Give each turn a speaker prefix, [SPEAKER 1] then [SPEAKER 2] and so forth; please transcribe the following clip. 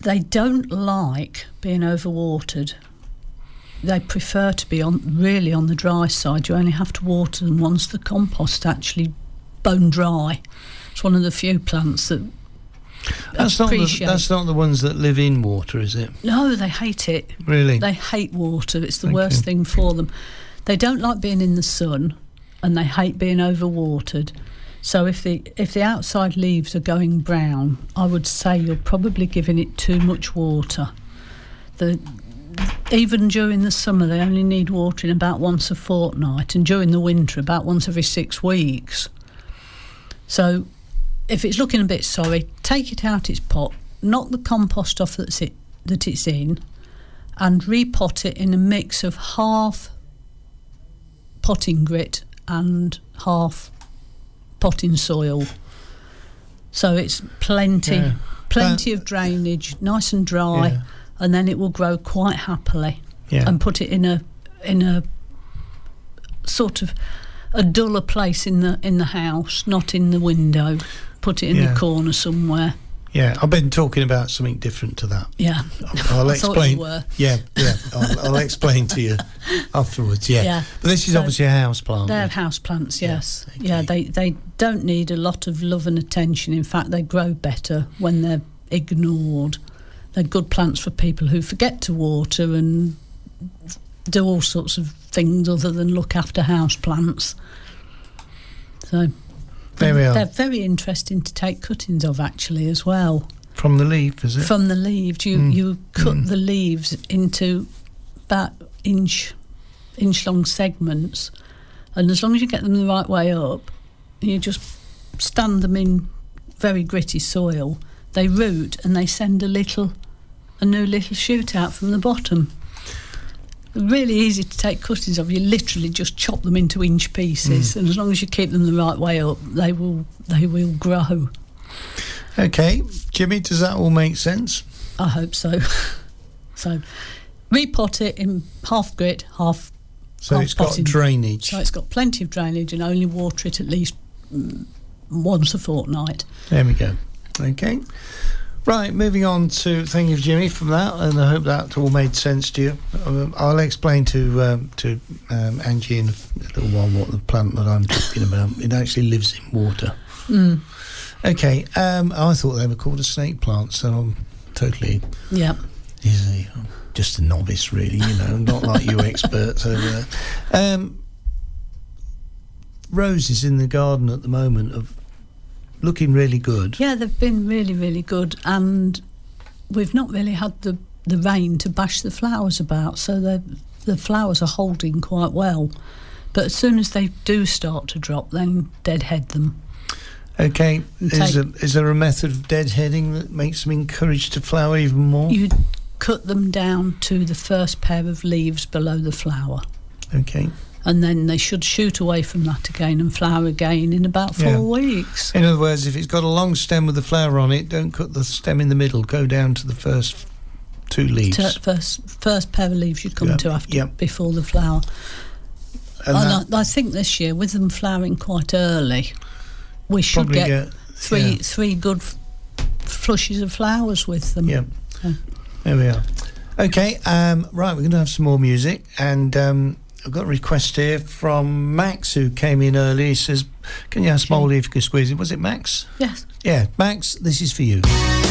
[SPEAKER 1] They don't like being overwatered. They prefer to be on the dry side. You only have to water them once the compost actually bone dry. It's one of the few plants that
[SPEAKER 2] that's not the ones that live in water, is it?
[SPEAKER 1] No, they hate it.
[SPEAKER 2] Really?
[SPEAKER 1] They hate water. It's the worst thing for them. They don't like being in the sun, and they hate being overwatered. So if the outside leaves are going brown, I would say you're probably giving it too much water. Even during the summer, they only need watering about once a fortnight, and during the winter, about once every 6 weeks. So if it's looking a bit sorry, take it out its pot, knock the compost off that it's in, and repot it in a mix of half potting grit and half potting soil. So it's plenty of drainage, nice and dry, and then it will grow quite happily. And put it in a sort of a duller place in the house, not in the window. Put it in the corner somewhere.
[SPEAKER 2] Yeah, I've been talking about something different to that.
[SPEAKER 1] Yeah,
[SPEAKER 2] I'll
[SPEAKER 1] I
[SPEAKER 2] explain.
[SPEAKER 1] thought you were.
[SPEAKER 2] Yeah. I'll explain to you afterwards. Yeah. But this is obviously a house plant.
[SPEAKER 1] They're house plants. Yes.
[SPEAKER 2] Okay.
[SPEAKER 1] Yeah. They don't need a lot of love and attention. In fact, they grow better when they're ignored. They're good plants for people who forget to water and do all sorts of things other than look after house plants. So
[SPEAKER 2] there we are.
[SPEAKER 1] They're very interesting to take cuttings of, actually, as well.
[SPEAKER 2] From the leaf, is it?
[SPEAKER 1] From the leaves. You cut the leaves into about inch long segments, and as long as you get them the right way up, you just stand them in very gritty soil. They root and they send a new little shoot out from the bottom. Really easy to take cuttings of. You literally just chop them into inch pieces, and as long as you keep them the right way up, they will grow.
[SPEAKER 2] Okay, Jimmy, does that all make sense?
[SPEAKER 1] I hope so. So repot it in half grit, half.
[SPEAKER 2] So it's got drainage.
[SPEAKER 1] So it's got plenty of drainage, and only water it at least once a fortnight.
[SPEAKER 2] There we go. Okay. Right, moving on to thank you, Jimmy, for that, and I hope that all made sense to you. I'll explain to Angie in a little while what the plant that I'm talking about. It actually lives in water. Okay, I thought they were called a snake plant, so I'm totally easy. I'm just a novice, really, not like you experts over there. Roses in the garden at the moment of looking really good. Yeah,
[SPEAKER 1] they've been really, really good, and we've not really had the rain to bash the flowers about, so the flowers are holding quite well. But as soon as they do start to drop, then deadhead them.
[SPEAKER 2] Okay, is there a method of deadheading that makes them encouraged to flower even more?
[SPEAKER 1] You cut them down to the first pair of leaves below the flower.
[SPEAKER 2] Okay.
[SPEAKER 1] And then they should shoot away from that again and flower again in about 4 weeks.
[SPEAKER 2] In other words, if it's got a long stem with a flower on it, don't cut the stem in the middle. Go down to the first 2 leaves.
[SPEAKER 1] First pair of leaves you come to before the flower. And I think this year, with them flowering quite early, we should get three good flushes of flowers with them.
[SPEAKER 2] Yeah. There we are. Okay, right, we're going to have some more music, and I've got a request here from Max, who came in early. He says, can you ask Molly if you could squeeze it? Was it Max?
[SPEAKER 1] Yes.
[SPEAKER 2] Yeah, Max, this is for you.